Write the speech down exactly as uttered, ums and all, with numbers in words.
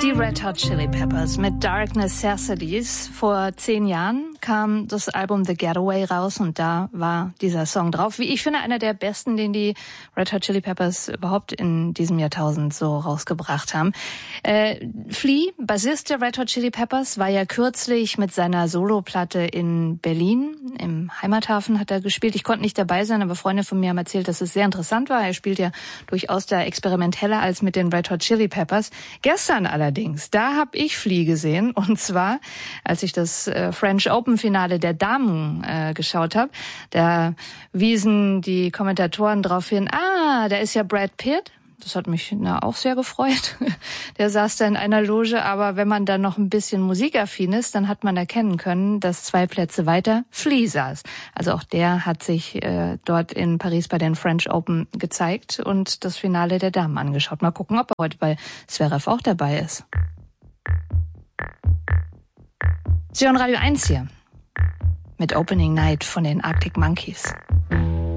Die Red Hot Chili Peppers mit Dark Necessities. Vor zehn Jahren kam das Album The Getaway raus und da war dieser Song drauf. Wie ich finde, einer der besten, den die Red Hot Chili Peppers überhaupt in diesem Jahrtausend so rausgebracht haben. Äh, Flea, Bassist der Red Hot Chili Peppers, war ja kürzlich mit seiner Soloplatte in Berlin. Im Heimathafen hat er gespielt. Ich konnte nicht dabei sein, aber Freunde von mir haben erzählt, dass es sehr interessant war. Er spielt ja durchaus da experimenteller als mit den Red Hot Chili Peppers. Gestern allerdings, da habe ich Flea gesehen, und zwar, als ich das äh, French Open Finale der Damen äh, geschaut habe. Da wiesen die Kommentatoren darauf hin, ah, da ist ja Brad Pitt. Das hat mich na, auch sehr gefreut. Der saß da in einer Loge, aber wenn man dann noch ein bisschen musikaffin ist, dann hat man erkennen können, dass zwei Plätze weiter Flea saß. Also auch der hat sich äh, dort in Paris bei den French Open gezeigt und das Finale der Damen angeschaut. Mal gucken, ob er heute bei Zverev auch dabei ist. Sie hören Radio eins hier mit Opening Night von den Arctic Monkeys.